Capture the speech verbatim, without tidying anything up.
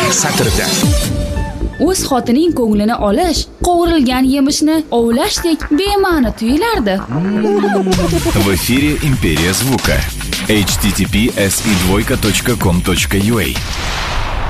satrida. O'z xotining ko'nglini olish qovurilgan yemishni ovlashdek bema'ni tuyulardi. В эфире «Империя звука». эйч ти ти пи эс и двойка точка ком точка ю а